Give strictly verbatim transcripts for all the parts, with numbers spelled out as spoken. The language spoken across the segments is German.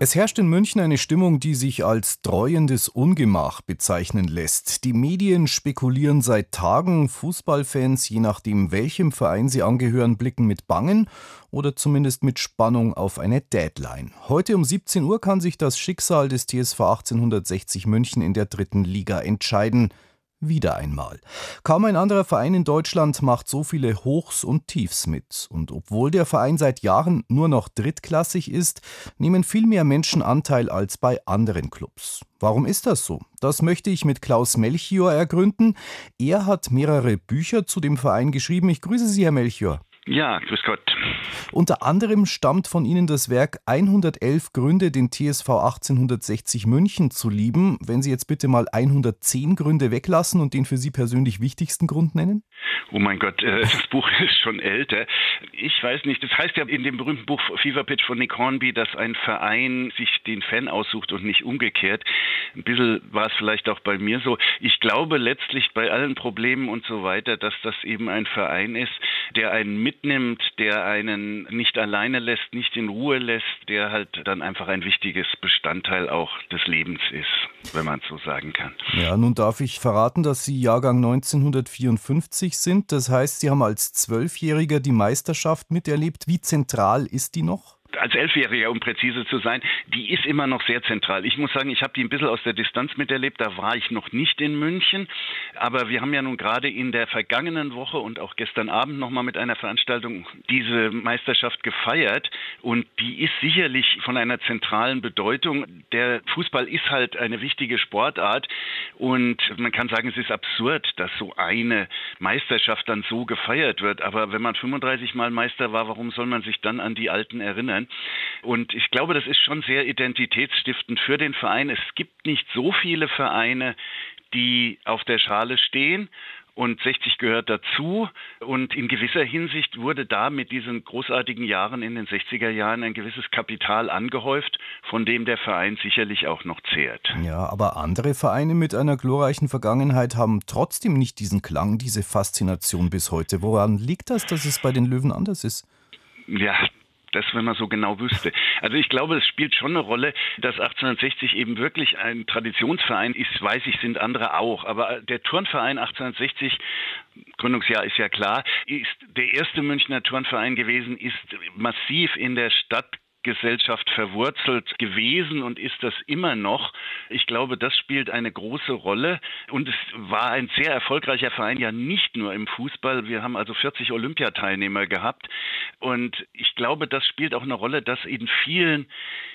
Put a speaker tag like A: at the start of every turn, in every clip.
A: Es herrscht in München eine Stimmung, die sich als dreuendes Ungemach bezeichnen lässt. Die Medien spekulieren seit Tagen, Fußballfans, je nachdem welchem Verein sie angehören, blicken mit Bangen oder zumindest mit Spannung auf eine Deadline. Heute um siebzehn Uhr kann sich das Schicksal des T S V achtzehnhundertsechzig München in der dritten Liga entscheiden. Wieder einmal. Kaum ein anderer Verein in Deutschland macht so viele Hochs und Tiefs mit. Und obwohl der Verein seit Jahren nur noch drittklassig ist, nehmen viel mehr Menschen Anteil als bei anderen Clubs. Warum ist das so? Das möchte ich mit Klaus Melchior ergründen. Er hat mehrere Bücher zu dem Verein geschrieben. Ich grüße Sie, Herr Melchior.
B: Ja, grüß Gott.
A: Unter anderem stammt von Ihnen das Werk hundertelf Gründe, den T S V achtzehnhundertsechzig München zu lieben. Wenn Sie jetzt bitte mal hundertzehn Gründe weglassen und den für Sie persönlich wichtigsten Grund nennen?
B: Oh mein Gott, äh, das Buch ist schon älter. Ich weiß nicht, das heißt ja in dem berühmten Buch Fever Pitch von Nick Hornby, dass ein Verein sich den Fan aussucht und nicht umgekehrt. Ein bisschen war es vielleicht auch bei mir so. Ich glaube letztlich bei allen Problemen und so weiter, dass das eben ein Verein ist, der einen mitnimmt, der einen nicht alleine lässt, nicht in Ruhe lässt, der halt dann einfach ein wichtiges Bestandteil auch des Lebens ist, wenn man es so sagen kann.
A: Ja, nun darf ich verraten, dass Sie Jahrgang neunzehnhundertvierundfünfzig sind. Das heißt, Sie haben als Zwölfjähriger die Meisterschaft miterlebt. Wie zentral ist die noch?
B: Als Elfjähriger, um präzise zu sein, die ist immer noch sehr zentral. Ich muss sagen, ich habe die ein bisschen aus der Distanz miterlebt, da war ich noch nicht in München, aber wir haben ja nun gerade in der vergangenen Woche und auch gestern Abend nochmal mit einer Veranstaltung diese Meisterschaft gefeiert und die ist sicherlich von einer zentralen Bedeutung. Der Fußball ist halt eine wichtige Sportart und man kann sagen, es ist absurd, dass so eine Meisterschaft dann so gefeiert wird, aber wenn man fünfunddreißig Mal Meister war, warum soll man sich dann an die Alten erinnern? Und ich glaube, das ist schon sehr identitätsstiftend für den Verein. Es gibt nicht so viele Vereine, die auf der Schale stehen. Und sechzig gehört dazu. Und in gewisser Hinsicht wurde da mit diesen großartigen Jahren in den sechziger Jahren ein gewisses Kapital angehäuft, von dem der Verein sicherlich auch noch zehrt.
A: Ja, aber andere Vereine mit einer glorreichen Vergangenheit haben trotzdem nicht diesen Klang, diese Faszination bis heute. Woran liegt das, dass es bei den Löwen anders ist?
B: Ja, das, wenn man so genau wüsste. Also ich glaube, es spielt schon eine Rolle, dass achtzehnhundertsechzig eben wirklich ein Traditionsverein ist, weiß ich, sind andere auch. Aber der Turnverein achtzehnhundertsechzig, Gründungsjahr ist ja klar, ist der erste Münchner Turnverein gewesen, ist massiv in der Stadt Gesellschaft verwurzelt gewesen und ist das immer noch. Ich glaube, das spielt eine große Rolle und es war ein sehr erfolgreicher Verein, ja nicht nur im Fußball. Wir haben also vierzig Olympiateilnehmer gehabt und ich glaube, das spielt auch eine Rolle, dass in vielen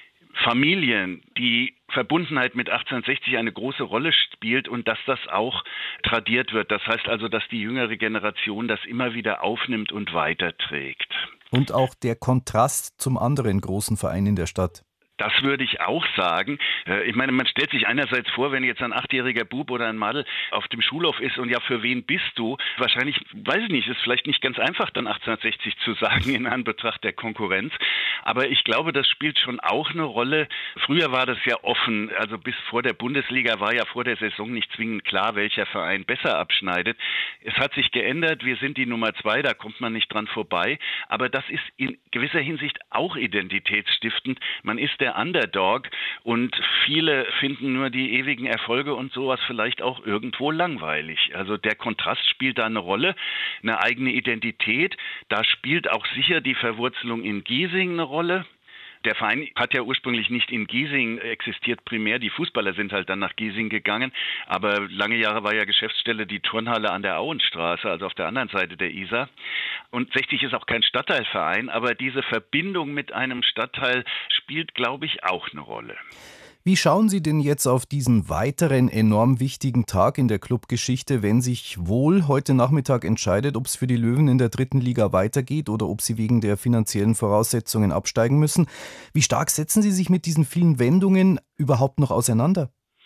B: Familien die Verbundenheit mit achtzehnhundertsechzig eine große Rolle spielt und dass das auch tradiert wird. Das heißt also, dass die jüngere Generation das immer wieder aufnimmt und weiterträgt.
A: Und auch der Kontrast zum anderen großen Verein in der Stadt.
B: Das würde ich auch sagen. Ich meine, man stellt sich einerseits vor, wenn jetzt ein achtjähriger Bub oder ein Madel auf dem Schulhof ist und ja, für wen bist du? Wahrscheinlich, weiß ich nicht, ist vielleicht nicht ganz einfach, dann achtzehnhundertsechzig zu sagen in Anbetracht der Konkurrenz. Aber ich glaube, das spielt schon auch eine Rolle. Früher war das ja offen, also bis vor der Bundesliga war ja vor der Saison nicht zwingend klar, welcher Verein besser abschneidet. Es hat sich geändert, wir sind die Nummer zwei, da kommt man nicht dran vorbei. Aber das ist in gewisser Hinsicht auch identitätsstiftend. Man ist der Underdog und viele finden nur die ewigen Erfolge und sowas vielleicht auch irgendwo langweilig. Also der Kontrast spielt da eine Rolle, eine eigene Identität. Da spielt auch sicher die Verwurzelung in Giesing eine Rolle. Der Verein hat ja ursprünglich nicht in Giesing existiert primär, die Fußballer sind halt dann nach Giesing gegangen, aber lange Jahre war ja Geschäftsstelle die Turnhalle an der Auenstraße, also auf der anderen Seite der Isar. Und sechzig ist auch kein Stadtteilverein, aber diese Verbindung mit einem Stadtteil spielt, glaube ich, auch eine Rolle.
A: Wie schauen Sie denn jetzt auf diesen weiteren enorm wichtigen Tag in der Clubgeschichte, wenn sich wohl heute Nachmittag entscheidet, ob es für die Löwen in der dritten Liga weitergeht oder ob sie wegen der finanziellen Voraussetzungen absteigen müssen? Wie stark setzen Sie sich mit diesen vielen Wendungen überhaupt noch auseinander?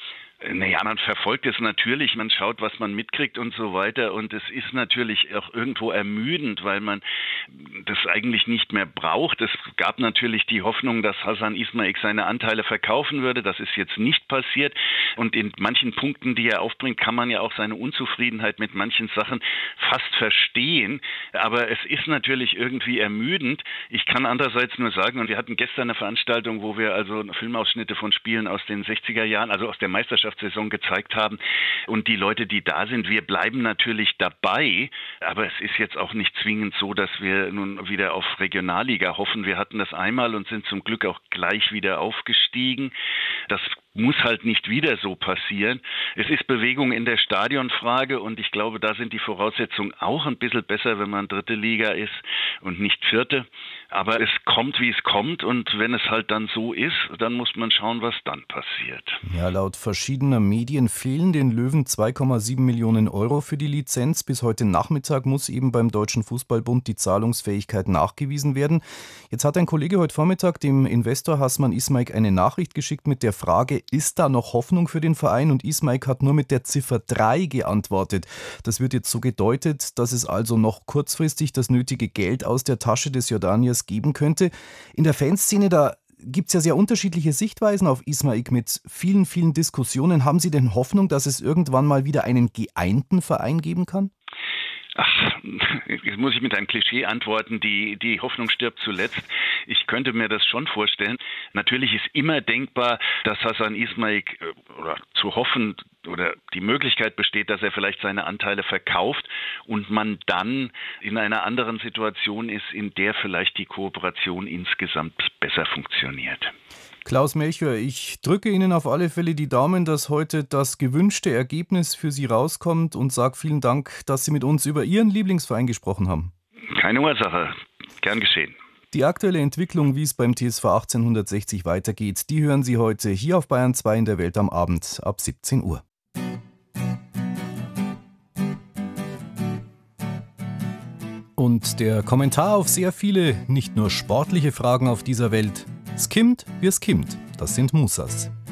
B: Naja, man verfolgt es natürlich, man schaut, was man mitkriegt und so weiter, und es ist natürlich auch irgendwo ermüdend, weil man das eigentlich nicht mehr braucht. Es gab natürlich die Hoffnung, dass Hasan Ismaik seine Anteile verkaufen würde. Das ist jetzt nicht passiert, und in manchen Punkten, die er aufbringt, kann man ja auch seine Unzufriedenheit mit manchen Sachen fast verstehen, aber es ist natürlich irgendwie ermüdend. Ich kann andererseits nur sagen, und wir hatten gestern eine Veranstaltung, wo wir also Filmausschnitte von Spielen aus den sechziger Jahren, also aus der Meisterschaftssaison gezeigt haben, und die Leute, die da sind, wir bleiben natürlich dabei, aber es ist jetzt auch nicht zwingend so, dass wir nun wieder auf Regionalliga hoffen. Wir hatten das einmal und sind zum Glück auch gleich wieder aufgestiegen. Das muss halt nicht wieder so passieren. Es ist Bewegung in der Stadionfrage, und ich glaube, da sind die Voraussetzungen auch ein bisschen besser, wenn man dritte Liga ist und nicht vierte. Aber es kommt, wie es kommt, und wenn es halt dann so ist, dann muss man schauen, was dann passiert.
A: Ja, laut verschiedener Medien fehlen den Löwen zwei Komma sieben Millionen Euro für die Lizenz. Bis heute Nachmittag muss eben beim Deutschen Fußballbund die Zahlungsfähigkeit nachgewiesen werden. Jetzt hat ein Kollege heute Vormittag dem Investor Hasan Ismaik eine Nachricht geschickt mit der Frage, ist da noch Hoffnung für den Verein? Und Ismaik hat nur mit der Ziffer drei geantwortet. Das wird jetzt so gedeutet, dass es also noch kurzfristig das nötige Geld aus der Tasche des Jordaniers geben könnte. In der Fanszene, da gibt es ja sehr unterschiedliche Sichtweisen auf Ismaik mit vielen, vielen Diskussionen. Haben Sie denn Hoffnung, dass es irgendwann mal wieder einen geeinten Verein geben kann?
B: Ach, jetzt muss ich mit einem Klischee antworten, die, die Hoffnung stirbt zuletzt. Ich könnte mir das schon vorstellen. Natürlich ist immer denkbar, dass Hasan Ismaik, oder zu hoffen, oder die Möglichkeit besteht, dass er vielleicht seine Anteile verkauft und man dann in einer anderen Situation ist, in der vielleicht die Kooperation insgesamt besser funktioniert.
A: Klaus Melchior, ich drücke Ihnen auf alle Fälle die Daumen, dass heute das gewünschte Ergebnis für Sie rauskommt, und sage vielen Dank, dass Sie mit uns über Ihren Lieblingsverein gesprochen haben.
B: Keine Ursache. Gern geschehen.
A: Die aktuelle Entwicklung, wie es beim T S V achtzehnhundertsechzig weitergeht, die hören Sie heute hier auf Bayern zwei in der Welt am Abend ab siebzehn Uhr. Und der Kommentar auf sehr viele, nicht nur sportliche Fragen auf dieser Welt: Skimmt, wie es kimmt. Das sind Musas.